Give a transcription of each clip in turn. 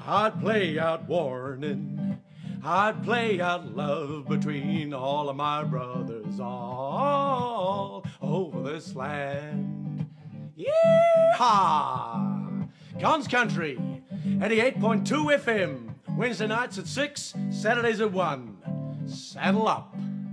I'd play out warning. I'd play out love between all of my brothers all over this land. Yeehaw! Guns Country, 88.2 FM, Wednesday nights at 6, Saturdays at 1. Saddle up.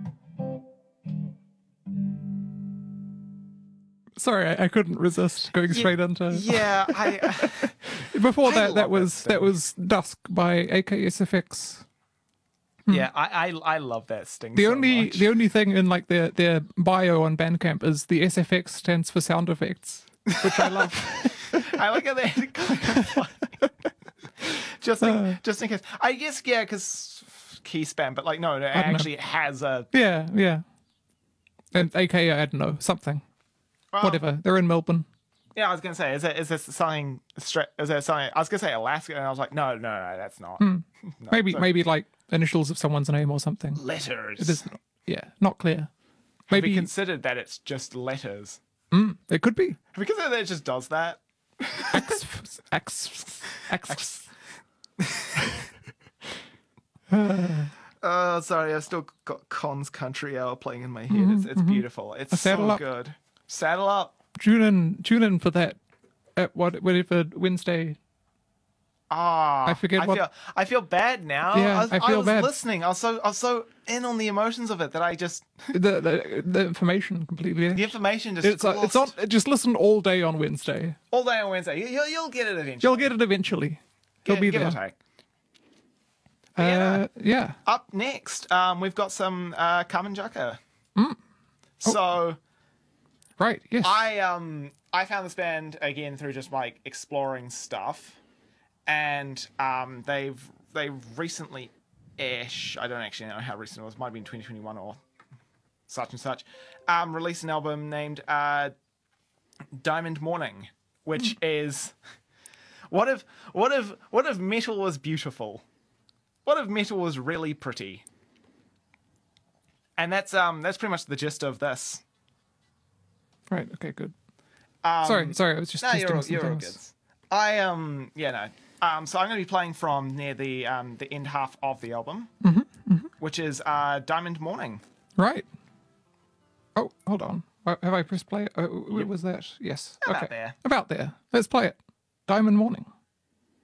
Sorry, I couldn't resist going straight into. Yeah, Before I that love that was Dusk by AKSFX. yeah, I love that sting. The so only much. the only thing in like their bio on Bandcamp is the SFX stands for sound effects, which I love. I like how they kind of funny. just in case. I guess because key spam, but like no, it actually has a Yeah. And AK, I don't know, something. Whatever. They're in Melbourne. Yeah, I was gonna say, is there something? Is there something? I was gonna say Alaska, and I was like, no, that's not. No, Maybe like initials of someone's name or something. letters. It is, not clear. Have Maybe we considered that it's just letters? it could be. Have we considered that it just does that? X. Sorry, I've still got Con's Country Hour playing in my head. It's beautiful. It's Saddle so up. good. Saddle up. Tune in for that at whatever Wednesday. I forget what. I feel bad now. Yeah, I feel was bad. listening. I was so in on the emotions of it that I just the information completely. the information just It's on. Just listen all day on Wednesday. all day on Wednesday. You'll get it eventually. You'll get it eventually. It'll be give there. or take. Yeah. Up next, we've got some Carmen Jaka. So Right. Yes. I found this band again through just like exploring stuff, and they've recently ish. I don't actually know how recent it was. Might have been 2021 or such and such. Released an album named Diamond Morning, which is what if metal was beautiful? What if metal was really pretty? And that's pretty much the gist of this. Right. Okay. Good. Sorry. I was just. No, testing you're all some good. things. So I'm going to be playing from near the end half of the album, which is Diamond Morning. Right. Oh, hold on. Have I pressed play? What was that? Yes. About okay. there. About there. Let's play it. Diamond Morning.